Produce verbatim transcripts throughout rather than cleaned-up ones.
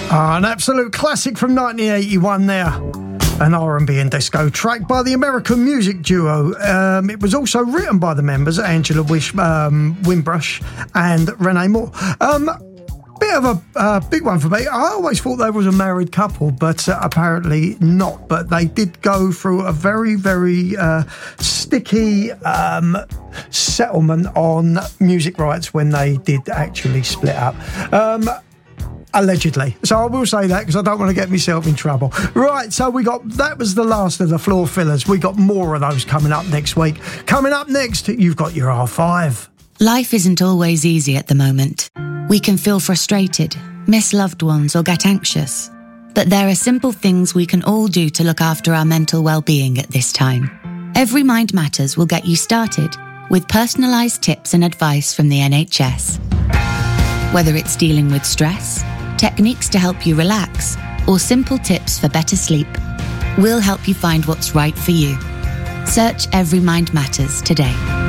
Ah, an absolute classic from nineteen eighty-one there. An R and B and disco track by the American music duo. Um, it was also written by the members Angela Wish, um, Winbush and Renee Moore. Um, bit of a uh, big one for me. I always thought they was a married couple, but uh, apparently not. But they did go through a very, very uh, sticky um, settlement on music rights when they did actually split up. Um, Allegedly. So I will say that because I don't want to get myself in trouble. Right, so we got, that was the last of the floor fillers. We got more of those coming up next week. Coming up next, you've got your R five. Life isn't always easy at the moment. We can feel frustrated, miss loved ones or get anxious. But there are simple things we can all do to look after our mental well-being at this time. Every Mind Matters will get you started with personalised tips and advice from the N H S. Whether it's dealing with stress, techniques to help you relax, or simple tips for better sleep, we'll help you find what's right for you. Search Every Mind Matters today.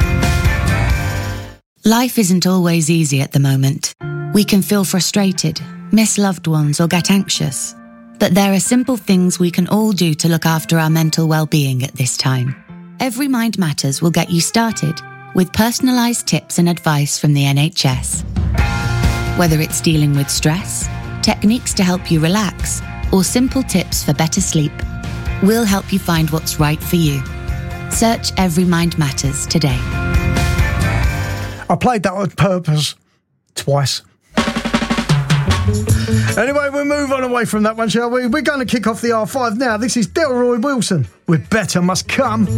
Life isn't always easy at the moment. We can feel frustrated, miss loved ones or get anxious. But there are simple things we can all do to look after our mental well-being at this time. Every Mind Matters will get you started with personalised tips and advice from the N H S. Whether it's dealing with stress, techniques to help you relax, or simple tips for better sleep, we'll help you find what's right for you. Search Every Mind Matters today. I played that on purpose twice. Anyway, we'll move on away from that one, shall we? We're going to kick off the R five now. This is Delroy Wilson with Better Must Come.